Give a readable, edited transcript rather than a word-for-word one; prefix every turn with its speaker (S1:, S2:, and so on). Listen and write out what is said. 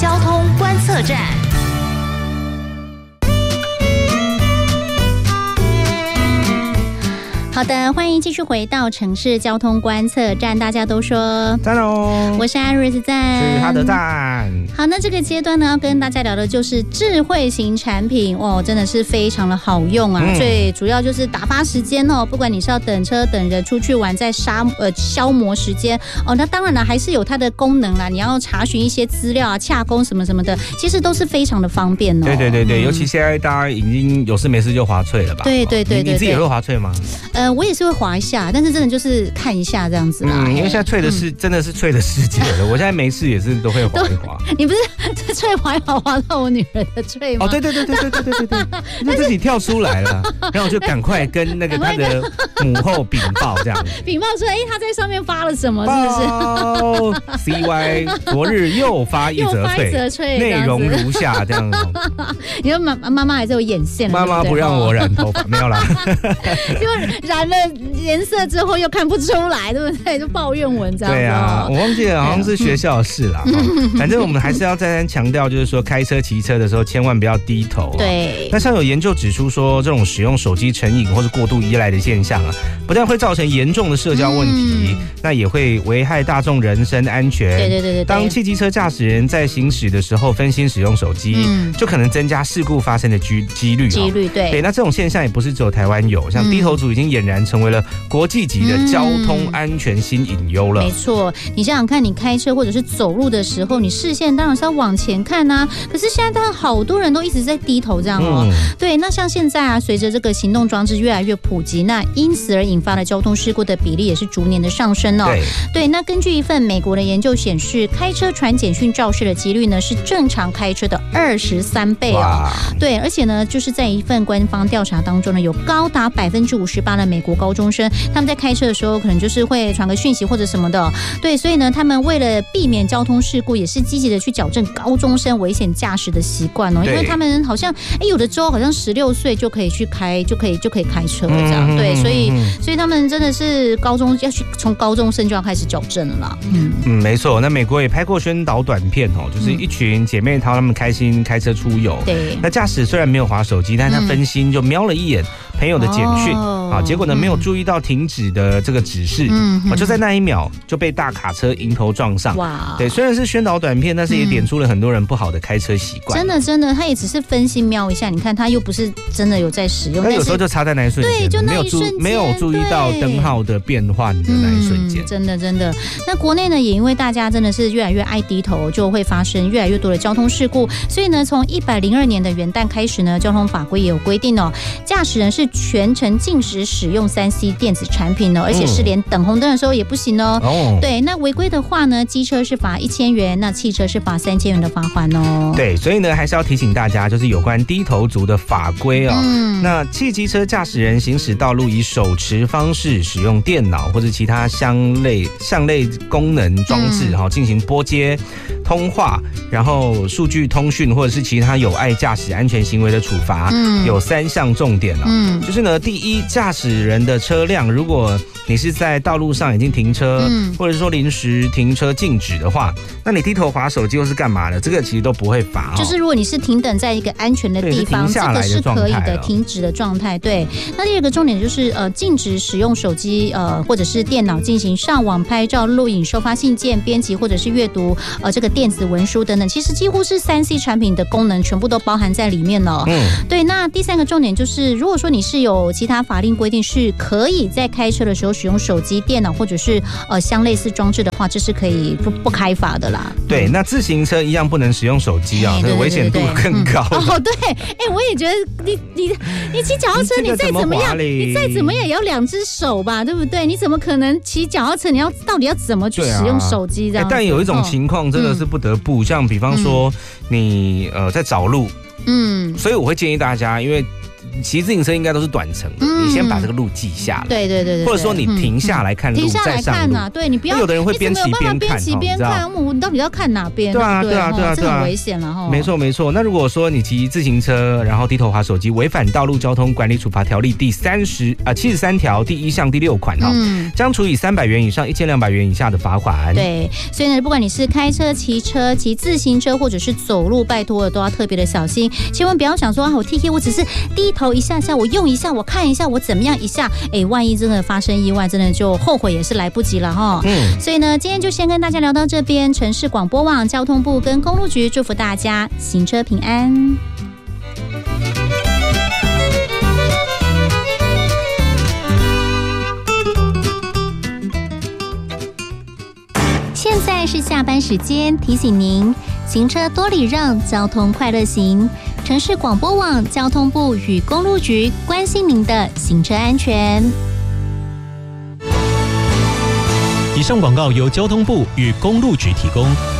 S1: 交通观测站。好的，欢迎继续回到城市交通观测站。大家都说
S2: 赞哦，
S1: 我是艾瑞斯赞，
S2: 是他的赞。
S1: 好，那这个阶段呢，要跟大家聊的就是智慧型产品哦，真的是非常的好用啊。最主要就是打发时间哦，不管你是要等车、等人出去玩，在消磨时间哦。那当然了，还是有它的功能啦。你要查询一些资料啊、洽公什么什么的，其实都是非常的方便哦。
S2: 对，尤其现在大家已经有事没事就滑脆了吧？对，你自己也会滑脆吗？
S1: 我也是会滑一下，但是真的就是看一下这样子啦。
S2: 因为现在脆的是真的是脆的世界了。我现在没事也是都会滑一滑。
S1: 你不是脆滑一滑滑到我女人的脆吗？
S2: 哦，对，就自己跳出来了，然后我就赶快跟那个他的母后禀报这样。
S1: 禀报说，他在上面发了什么？是
S2: 不是 ？CY 昨日又发一则脆，内容如下这样。
S1: 你说妈妈还是有眼线了？
S2: 妈妈不让我染头发，没有啦。
S1: 就染了颜色之后又看不出来，对不对？就抱怨文这样。
S2: 对啊，我忘记了，好像是学校的事啦。反正我们还是要再三强调，就是说开车、骑车的时候千万不要低头。
S1: 对。
S2: 那像有研究指出说，这种使用手机成瘾或是过度依赖的现象啊，不但会造成严重的社交问题，那也会危害大众人身安全。
S1: 对。
S2: 当汽机车驾驶人在行驶的时候分心使用手机，就可能增加事故发生的几率。对。那这种现象也不是只有台湾有，像低头族已经俨然成为了国际级的交通安全新隐忧了。
S1: 没错，你想想看，你开车或者是走路的时候，你视线当然是要往前看啊。可是现在当然好多人都一直在低头这样哦。对，那像现在啊，随着这个行动装置越来越普及，那因此而引发的交通事故的比例也是逐年的上升哦。对，那根据一份美国的研究显示，开车传简讯肇事的几率呢是正常开车的23倍哦。对，而且呢，就是在一份官方调查当中呢，有高达58%的美国高中生，他们在开车的时候可能就是会传个讯息或者什么的。对，所以呢，他们为了避免交通事故，也是积极的去矫正高中生危险驾驶的习惯哦。因为他们好像有的州好像16岁就可以去开，就可以开车了这样。对，所以他们真的是从高中生就要开始矫正了啦。
S2: 没错。那美国也拍过宣导短片哦，就是一群姐妹淘她们开心开车出游。
S1: 对。
S2: 那驾驶虽然没有滑手机，但是他分心就瞄了一眼朋友的简讯啊，结果呢没有注意到停止的这个指示，就在那一秒就被大卡车迎头撞上。哇！对，虽然是宣导短片，但是也点出了很多人不好的开车习惯。
S1: 真的，他也只是分心瞄一下，你看他又不是真的有在使用。
S2: 他有时候就差在那一瞬间，
S1: 对，就那一瞬间
S2: 没有注意到灯号的变换的那一瞬间。
S1: 真的。那国内呢，也因为大家真的是越来越爱低头，就会发生越来越多的交通事故。所以呢，从102年的元旦开始呢，交通法规也有规定哦，驾驶人是全程禁止使用3C 电子产品哦，而且是连等红灯的时候也不行哦。对，那违规的话呢，机车是罚1000元，那汽车是罚3000元的罚款哦。
S2: 对，所以呢，还是要提醒大家，就是有关低头族的法规哦。那汽机车驾驶人行驶道路以手持方式使用电脑或者其他相类功能装置进行拨接、通话，然后数据通讯或者是其他有碍驾驶安全行为的处罚，有3项重点哦。就是呢，第一，驾驶人的车辆，如果你是在道路上已经停车，或者说临时停车禁止的话，那你低头滑手机又是干嘛的？这个其实都不会罚。
S1: 就是如果你是停等在一个安全的地方，这个是可以的，停止的状态。对。那第二个重点就是禁止使用手机或者是电脑进行上网、拍照、录影、收发信件、编辑或者是阅读这个电子文书等等，其实几乎是3C 产品的功能全部都包含在里面了。对。那第三个重点就是，如果说你是有其他法令规定是可以在开车的时候使用手机、电脑或者是相类似装置的话，这是可以不开罚的啦。
S2: 对。那自行车一样不能使用手机啊，危险度更高。
S1: 对。我也觉得你骑脚踏车，你再怎么样也要2只手吧，对不对？你怎么可能骑脚踏车？你到底要怎么去使用手机这样？
S2: 但有一种情况真的是不得不，像比方说你在找路，所以我会建议大家，因为骑自行车应该都是短程的，你先把这个路记下来。
S1: 对，
S2: 或者说你停下来看路，再上路。
S1: 对，你不要，
S2: 有的人会边骑边看，
S1: 你到底要看哪边？
S2: 对啊，
S1: 这很危险了哈。
S2: 没错。那如果说你骑自行车，然后低头滑手机，违反道路交通管理处罚条例第73条第1项第6款哈，将处以300元以上1200元以下的罚款。
S1: 对，所以呢，不管你是开车、骑车、骑自行车，或者是走路，拜托了都要特别的小心，千万不要想说我 TK 我只是低头一下下，我用一下，我看一下，我怎么样一下，万一真的发生意外，真的就后悔也是来不及了哈。所以呢，今天就先跟大家聊到这边。城市广播网、交通部跟公路局祝福大家行车平安。现在是下班时间，提醒您行车多礼让，交通快乐行。城市广播网、交通部与公路局关心您的行车安全。
S3: 以上广告由交通部与公路局提供。